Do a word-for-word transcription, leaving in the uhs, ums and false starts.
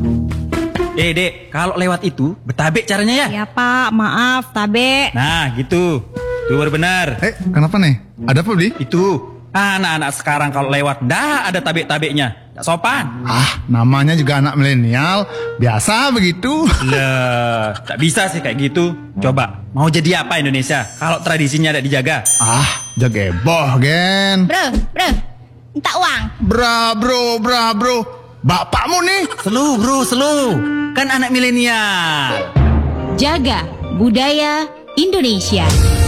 Eh dek, kalau lewat itu bertabek caranya ya? Ya Pak, maaf, tabe. Nah gitu, itu baru benar. Eh, kenapa nih? Ada apa, Bli? Itu, anak-anak sekarang kalau lewat dah ada tabek-tabeknya, tak sopan. Ah, namanya juga anak milenial, biasa begitu. Lah, tak bisa sih kayak gitu. Coba, mau jadi apa Indonesia kalau tradisinya tidak dijaga? Ah, jageboh, Gen. Bro, bro, minta uang. Bra, bro, bra, bro. Bapakmu nih. Slow bro, slow. Kan anak milenial. Jaga budaya Indonesia.